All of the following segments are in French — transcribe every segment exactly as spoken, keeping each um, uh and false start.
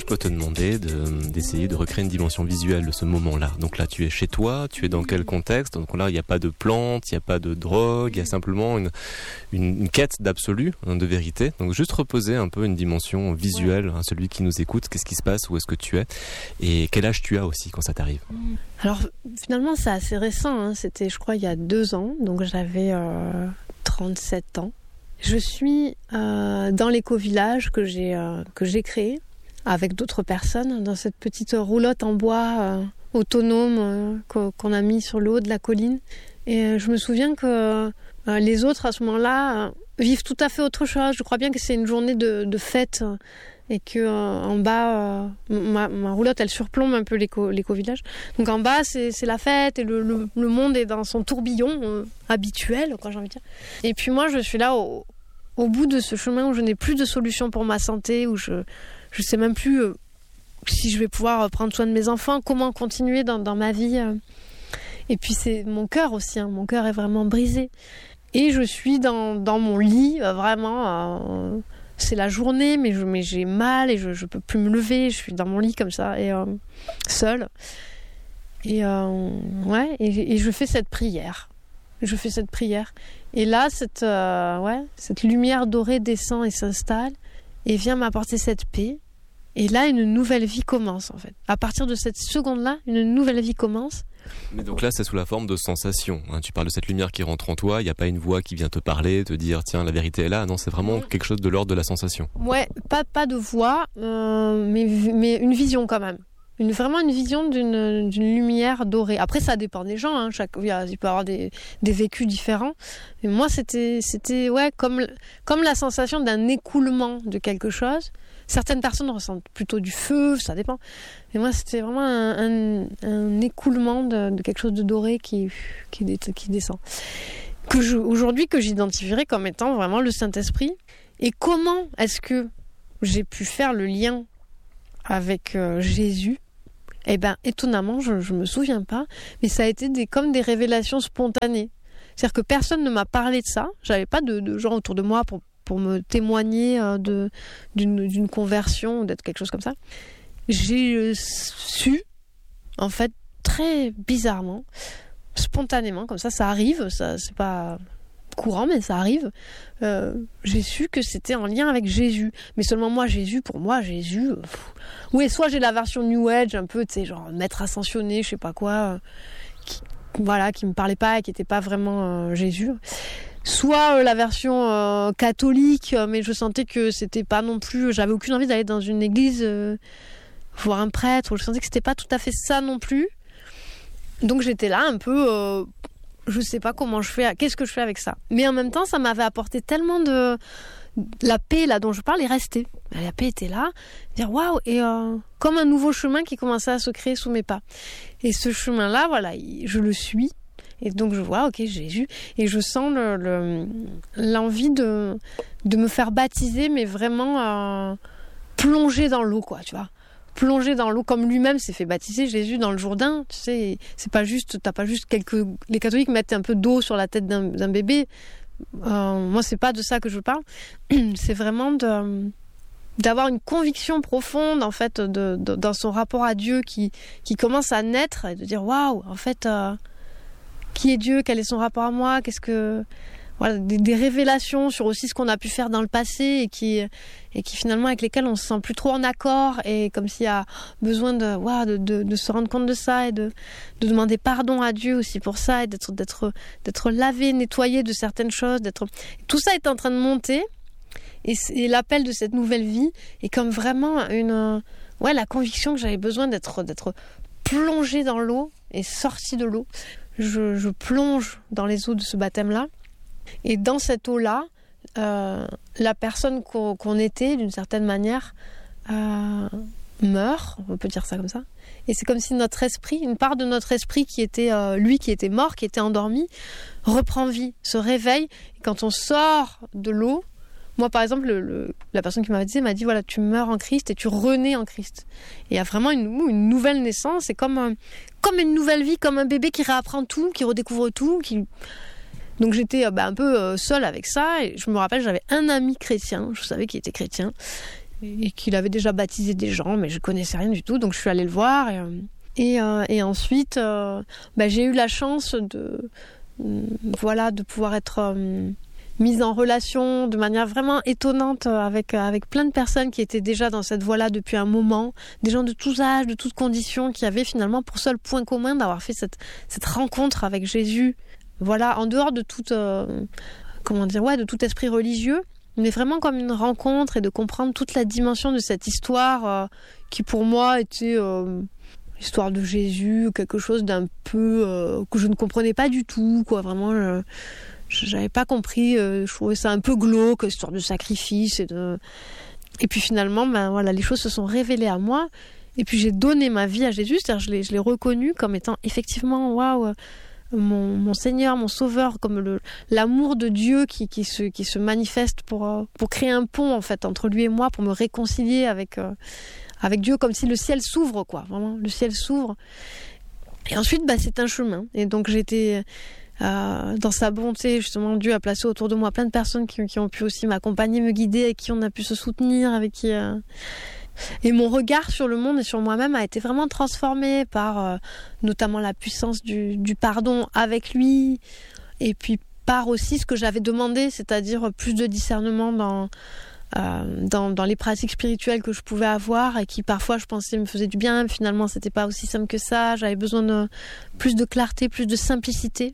je peux te demander de, d'essayer de recréer une dimension visuelle de ce moment-là. Donc là, tu es chez toi, tu es dans quel contexte? Donc là, il n'y a pas de plantes, il n'y a pas de drogue, il y a simplement une, une, une quête d'absolu, hein, de vérité. Donc juste reposer un peu une dimension visuelle, hein, celui qui nous écoute, qu'est-ce qui se passe, où est-ce que tu es, et quel âge tu as aussi quand ça t'arrive. Alors finalement, c'est assez récent, hein. C'était je crois il y a deux ans, donc j'avais euh, trente-sept ans. Je suis euh, dans l'éco-village que j'ai, euh, que j'ai créé avec d'autres personnes dans cette petite roulotte en bois euh, autonome euh, qu'on, qu'on a mis sur le haut de la colline. Et euh, je me souviens que euh, les autres à ce moment-là euh, vivent tout à fait autre chose. Je crois bien que c'est une journée de, de fête euh, et que euh, en bas, euh, ma, ma roulotte elle surplombe un peu l'éco, l'éco-village. Donc en bas c'est, c'est la fête et le, le, le monde est dans son tourbillon euh, habituel, quoi, j'ai envie de dire. Et puis moi je suis là au, au bout de ce chemin où je n'ai plus de solution pour ma santé, où je je sais même plus euh, si je vais pouvoir prendre soin de mes enfants, comment continuer dans, dans ma vie. Euh. Et puis c'est mon cœur aussi, hein, mon cœur est vraiment brisé. Et je suis dans, dans mon lit, euh, vraiment, euh, c'est la journée, mais, je, mais j'ai mal et je ne peux plus me lever, je suis dans mon lit comme ça, et euh, seule. Et, euh, ouais, et, et je fais cette prière. Je fais cette prière. Et là, cette, euh, ouais, cette lumière dorée descend et s'installe et vient m'apporter cette paix. Et là, une nouvelle vie commence, en fait. À partir de cette seconde-là, une nouvelle vie commence. Mais donc là, c'est sous la forme de sensations. Hein. Tu parles de cette lumière qui rentre en toi. Il n'y a pas une voix qui vient te parler, te dire tiens, la vérité est là. Non, c'est vraiment quelque chose de l'ordre de la sensation. Ouais, pas, pas de voix, euh, mais, mais une vision quand même. Une, vraiment une vision d'une, d'une lumière dorée. Après, ça dépend des gens. Hein. Chaque, il, y a, il peut y avoir des, des vécus différents. Mais moi, c'était, c'était ouais, comme, comme la sensation d'un écoulement de quelque chose. Certaines personnes ressentent plutôt du feu, ça dépend. Mais moi, c'était vraiment un, un, un écoulement de, de quelque chose de doré qui, qui, qui descend. Que je, aujourd'hui, que j'identifierais comme étant vraiment le Saint-Esprit. Et comment est-ce que j'ai pu faire le lien avec euh, Jésus? Eh bien, étonnamment, je ne me souviens pas, mais ça a été des, comme des révélations spontanées. C'est-à-dire que personne ne m'a parlé de ça. J'avais pas de, de gens autour de moi pour pour me témoigner euh, de, d'une, d'une conversion ou d'être quelque chose comme ça. J'ai euh, su, en fait, très bizarrement, spontanément, comme ça, ça arrive, ça, c'est pas courant, mais ça arrive, euh, j'ai su que c'était en lien avec Jésus. Mais seulement moi, Jésus, pour moi, Jésus... Euh, oui, soit j'ai la version New Age, un peu, tu sais, genre maître ascensionné, je sais pas quoi, euh, qui, voilà, qui me parlait pas et qui était pas vraiment euh, Jésus. Soit euh, la version euh, catholique, euh, mais je sentais que c'était pas non plus... J'avais aucune envie d'aller dans une église euh, voir un prêtre. Je sentais que c'était pas tout à fait ça non plus. Donc j'étais là un peu... Euh, je sais pas comment je fais... Qu'est-ce que je fais avec ça? Mais en même temps, ça m'avait apporté tellement de... La paix là dont je parle est restée. La paix était là. Dire waouh! Et euh, comme un nouveau chemin qui commençait à se créer sous mes pas. Et ce chemin-là, voilà, je le suis. Et donc je vois, ok, Jésus, et je sens le, le, l'envie de, de me faire baptiser, mais vraiment euh, plonger dans l'eau, quoi, tu vois. Plonger dans l'eau, comme lui-même s'est fait baptiser, Jésus, dans le Jourdain, tu sais, c'est pas juste, t'as pas juste quelques... Les catholiques mettent un peu d'eau sur la tête d'un, d'un bébé. Euh, moi, c'est pas de ça que je parle. C'est vraiment de... d'avoir une conviction profonde, en fait, de, de, dans son rapport à Dieu qui, qui commence à naître, et de dire, waouh, en fait... Euh, qui est Dieu, quel est son rapport à moi, qu'est-ce que voilà, des, des révélations sur aussi ce qu'on a pu faire dans le passé et qui et qui finalement avec lesquelles on se sent plus trop en accord et comme s'il y a besoin de voilà, de, de, de se rendre compte de ça et de de demander pardon à Dieu aussi pour ça et d'être d'être d'être lavé, nettoyé de certaines choses, d'être tout ça est en train de monter et, et l'appel de cette nouvelle vie est comme vraiment une ouais la conviction que j'avais besoin d'être d'être plongé dans l'eau et sorti de l'eau. Je, je plonge dans les eaux de ce baptême-là. Et dans cette eau-là, euh, la personne qu'on, qu'on était, d'une certaine manière, euh, meurt, on peut dire ça comme ça. Et c'est comme si notre esprit, une part de notre esprit qui était, euh, lui qui était mort, qui était endormi, reprend vie, se réveille. Et quand on sort de l'eau, moi par exemple, le, le, la personne qui m'a baptisée m'a dit voilà, tu meurs en Christ et tu renais en Christ. Et il y a vraiment une, une nouvelle naissance, c'est comme, un, comme une nouvelle vie, comme un bébé qui réapprend tout, qui redécouvre tout. Qui... Donc j'étais bah, un peu seule avec ça. Et je me rappelle, j'avais un ami chrétien, je savais qu'il était chrétien. et qu'il avait déjà baptisé des gens, mais je connaissais rien du tout, donc je suis allée le voir. Et, et, euh, et ensuite, euh, bah, j'ai eu la chance de, euh, voilà, de pouvoir être euh, mise en relation de manière vraiment étonnante avec, avec plein de personnes qui étaient déjà dans cette voie-là depuis un moment, des gens de tous âges, de toutes conditions, qui avaient finalement pour seul point commun d'avoir fait cette, cette rencontre avec Jésus. Voilà, en dehors de toute, euh, comment dire, ouais, de tout esprit religieux, mais vraiment comme une rencontre et de comprendre toute la dimension de cette histoire euh, qui pour moi était euh, l'histoire de Jésus, quelque chose d'un peu euh, que je ne comprenais pas du tout, quoi. Vraiment, je, j'avais pas compris. Euh, je trouvais ça un peu glauque, histoire de sacrifice et de. Et puis finalement, ben voilà, les choses se sont révélées à moi. Et puis j'ai donné ma vie à Jésus, c'est-à-dire je l'ai, je l'ai reconnu comme étant effectivement, waouh. Mon, mon Seigneur, mon Sauveur, comme le, l'amour de Dieu qui, qui, se, qui se manifeste pour, pour créer un pont en fait entre lui et moi, pour me réconcilier avec, euh, avec Dieu, comme si le ciel s'ouvre, quoi. Vraiment, le ciel s'ouvre. Et ensuite, bah, c'est un chemin. Et donc j'étais euh, dans sa bonté, justement, Dieu a placé autour de moi plein de personnes qui, qui ont pu aussi m'accompagner, me guider, avec qui on a pu se soutenir, avec qui. Euh, Et mon regard sur le monde et sur moi-même a été vraiment transformé par euh, notamment la puissance du, du pardon avec lui, et puis par aussi ce que j'avais demandé, c'est-à-dire plus de discernement dans, euh, dans, dans les pratiques spirituelles que je pouvais avoir et qui parfois je pensais me faisaient du bien, mais finalement c'était pas aussi simple que ça. J'avais besoin de plus de clarté, plus de simplicité,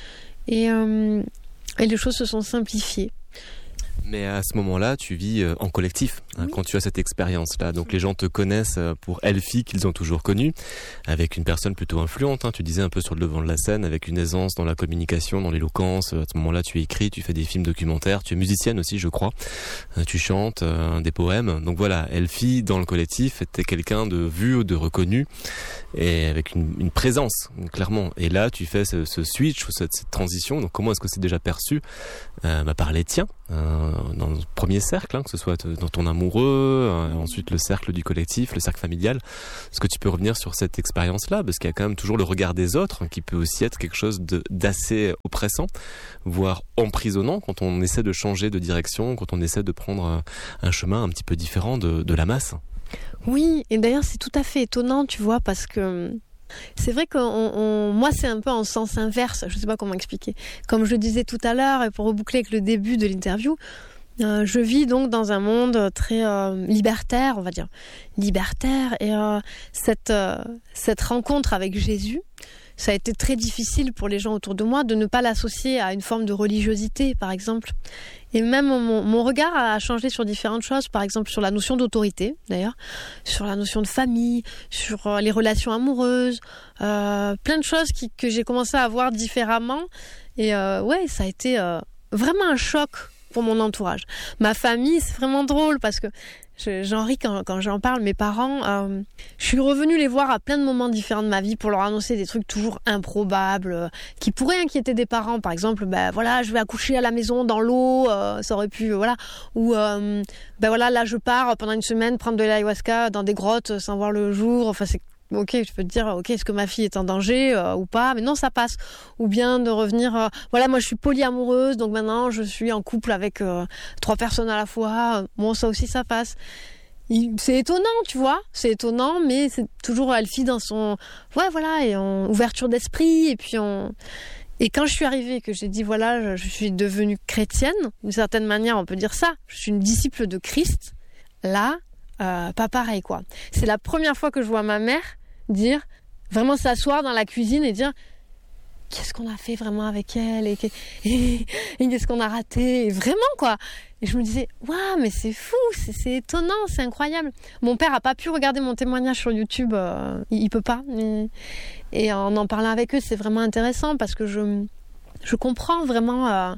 et, euh, et les choses se sont simplifiées. Mais à ce moment-là, tu vis en collectif, hein, oui. Quand tu as cette expérience-là. Donc les gens te connaissent pour Elfie, qu'ils ont toujours connue, avec une personne plutôt influente, hein, tu disais un peu sur le devant de la scène, avec une aisance dans la communication, dans l'éloquence. À ce moment-là, tu écris, tu fais des films documentaires, tu es musicienne aussi, je crois. Tu chantes euh, des poèmes. Donc voilà, Elfie, dans le collectif, était quelqu'un de vu, de reconnu, et avec une, une présence, clairement. Et là, tu fais ce, ce switch, cette, cette transition. Donc comment est-ce que c'est déjà perçu euh, bah, par les tiens euh, dans le premier cercle, hein, que ce soit dans ton amoureux, euh, ensuite le cercle du collectif, le cercle familial. Est-ce que tu peux revenir sur cette expérience-là, parce qu'il y a quand même toujours le regard des autres, hein, qui peut aussi être quelque chose de, d'assez oppressant, voire emprisonnant, quand on essaie de changer de direction, quand on essaie de prendre un chemin un petit peu différent de, de la masse. Oui, et d'ailleurs c'est tout à fait étonnant, tu vois, parce que c'est vrai que on, on, moi c'est un peu en sens inverse, je ne sais pas comment expliquer. Comme je le disais tout à l'heure, et pour reboucler avec le début de l'interview, euh, je vis donc dans un monde très euh, libertaire, on va dire, libertaire, et euh, cette, euh, cette rencontre avec Jésus, ça a été très difficile pour les gens autour de moi de ne pas l'associer à une forme de religiosité, par exemple. Et même mon, mon regard a changé sur différentes choses, par exemple sur la notion d'autorité, d'ailleurs, sur la notion de famille, sur les relations amoureuses, euh, plein de choses qui, que j'ai commencé à voir différemment. Et euh, ouais, ça a été euh, vraiment un choc pour mon entourage. Ma famille, c'est vraiment drôle parce que Je, j'en ris quand, quand j'en parle. Mes parents, euh, je suis revenue les voir à plein de moments différents de ma vie pour leur annoncer des trucs toujours improbables, euh, qui pourraient inquiéter des parents. Par exemple, ben voilà, je vais accoucher à la maison dans l'eau, euh, ça aurait pu, euh, voilà. Ou euh, ben voilà, là je pars pendant une semaine prendre de l'ayahuasca dans des grottes sans voir le jour. Enfin, c'est ok, je peux te dire, ok, est-ce que ma fille est en danger euh, ou pas? Mais non, ça passe. Ou bien de revenir, euh, voilà, moi je suis polyamoureuse, donc maintenant je suis en couple avec euh, trois personnes à la fois. Bon, ça aussi, ça passe. Il, c'est étonnant, tu vois, c'est étonnant, mais c'est toujours Elfie dans son, ouais, voilà, et en ouverture d'esprit, et puis on. Et quand je suis arrivée, que j'ai dit, voilà, je, je suis devenue chrétienne, d'une certaine manière, on peut dire ça, je suis une disciple de Christ, là, euh, pas pareil, quoi. C'est la première fois que je vois ma mère dire, vraiment s'asseoir dans la cuisine et dire, qu'est-ce qu'on a fait vraiment avec elle, et, et, et qu'est-ce qu'on a raté, et vraiment, quoi. Et je me disais, waouh, mais c'est fou, c'est, c'est étonnant, c'est incroyable. Mon père a pas pu regarder mon témoignage sur YouTube, euh, il, il peut pas. Mais... Et en en parlant avec eux, c'est vraiment intéressant parce que je, je comprends vraiment euh,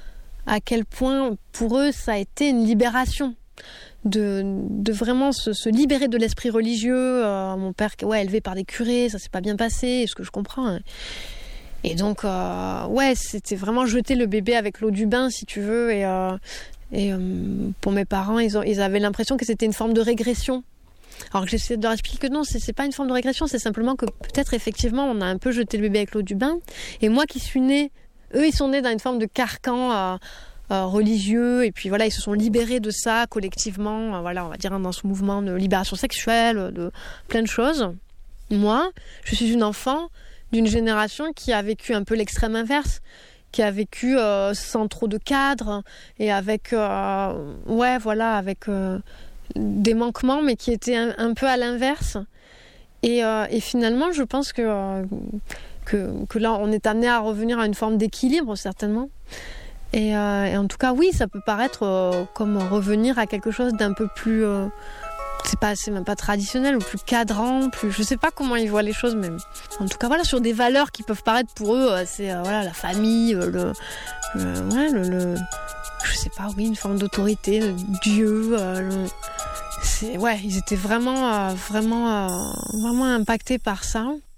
à quel point pour eux ça a été une libération. De, de vraiment se, se libérer de l'esprit religieux. Euh, mon père, ouais, élevé par des curés, ça s'est pas bien passé, ce que je comprends. Hein. Et donc, euh, ouais, c'était vraiment jeter le bébé avec l'eau du bain, si tu veux. Et, euh, et euh, pour mes parents, ils, ont, ils avaient l'impression que c'était une forme de régression. Alors que j'essaie de leur expliquer que non, c'est, c'est pas une forme de régression, c'est simplement que peut-être effectivement on a un peu jeté le bébé avec l'eau du bain. Et moi qui suis née, eux ils sont nés dans une forme de carcan. Euh, euh, religieux, et puis voilà, ils se sont libérés de ça collectivement, euh, voilà, on va dire dans ce mouvement de libération sexuelle, de plein de choses. Moi, je suis une enfant d'une génération qui a vécu un peu l'extrême inverse, qui a vécu euh, sans trop de cadre et avec, euh, ouais, voilà, avec euh, des manquements, mais qui étaient un, un peu à l'inverse. Et, euh, et finalement, je pense que, euh, que, que là, on est amené à revenir à une forme d'équilibre, certainement. Et, euh, et en tout cas, oui, ça peut paraître euh, comme revenir à quelque chose d'un peu plus... Euh, c'est pas, c'est même pas traditionnel, ou plus cadrant, plus... Je sais pas comment ils voient les choses, mais... En tout cas, voilà, sur des valeurs qui peuvent paraître pour eux, euh, c'est euh, voilà, la famille, euh, le... le, ouais, le, le... Je sais pas, oui, une forme d'autorité, de Dieu... Euh, le... C'est, ouais, ils étaient vraiment, euh, vraiment, euh, vraiment impactés par ça.